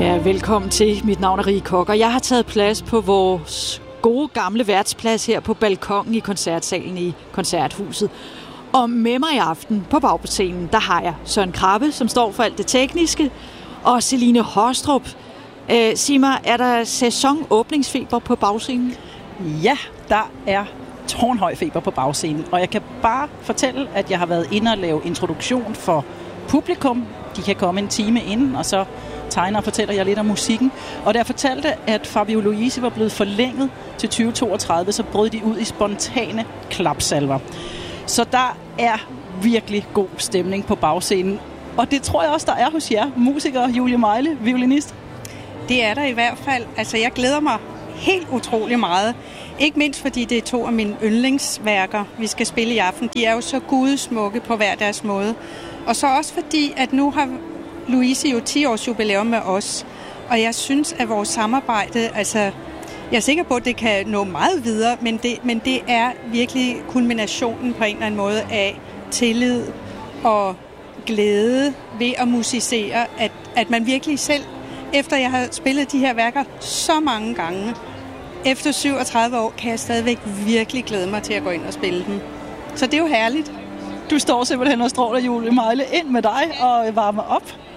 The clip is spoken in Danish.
Ja, velkommen til. Mit navn er Rie Koch, og jeg har taget plads på vores gode gamle værtsplads her på balkongen i koncertsalen i Koncerthuset. Og med mig i aften på bagscenen, der har jeg Søren Krabbe, som står for alt det tekniske, og Celine Hostrup. Sig mig, er der sæsonåbningsfeber på bagscenen? Ja, der er tårnhøj feber på bagscenen, og jeg kan bare fortælle, at jeg har været inde og lave introduktion for publikum. De kan komme en time inden, og så tegner og fortæller jeg lidt om musikken. Og da jeg fortalte, at Fabio Luisi var blevet forlænget til 2032, så brød de ud i spontane klapsalver. Så der er virkelig god stemning på bagscenen. Og det tror jeg også, der er hos jer, musikere. Julie Meile, violinist. Det er der i hvert fald. Altså, jeg glæder mig helt utrolig meget. Ikke mindst fordi det er to af mine yndlingsværker, vi skal spille i aften. De er jo så gudesmukke på hver deres måde. Og så også fordi, at nu har Luisi jo 10 års jubilæum med os. Og jeg synes, at vores samarbejde, altså, jeg er sikker på, at det kan nå meget videre, men det er virkelig kulminationen på en eller anden måde af tillid og glæde ved at musicere, at man virkelig selv, efter jeg har spillet de her værker så mange gange, efter 37 år, kan jeg stadigvæk virkelig glæde mig til at gå ind og spille dem. Så det er jo herligt. Du står simpelthen og stråler, Julie Meile, ind med dig og varmer op.